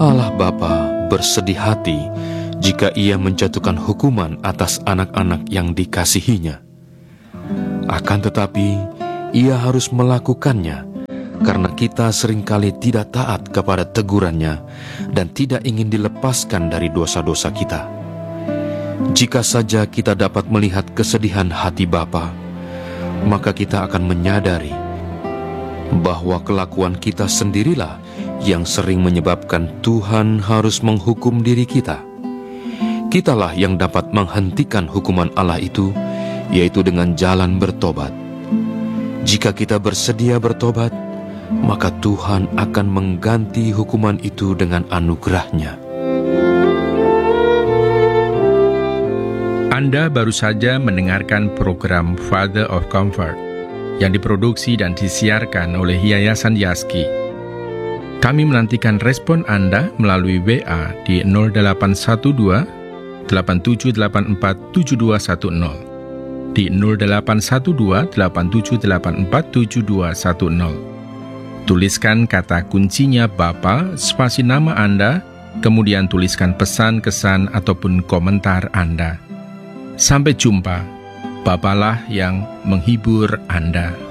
Allah Bapa bersedih hati jika Ia menjatuhkan hukuman atas anak-anak yang dikasihinya. Akan tetapi, Ia harus melakukannya karena kita seringkali tidak taat kepada tegurannya dan tidak ingin dilepaskan dari dosa-dosa kita. Jika saja kita dapat melihat kesedihan hati Bapa, maka kita akan menyadari bahwa kelakuan kita sendirilah yang sering menyebabkan Tuhan harus menghukum diri kita. Kitalah yang dapat menghentikan hukuman Allah itu, yaitu dengan jalan bertobat. Jika kita bersedia bertobat, maka Tuhan akan mengganti hukuman itu dengan anugerah-Nya. Anda baru saja mendengarkan program Father of Comfort yang diproduksi dan disiarkan oleh Yayasan Yaski. Kami menantikan respon Anda melalui WA di 0812 8784 7210, di 0812 8784 7210. Tuliskan kata kuncinya Bapa, spasi nama Anda, kemudian tuliskan pesan, kesan, ataupun komentar Anda. Sampai jumpa. Bapalah yang menghibur Anda.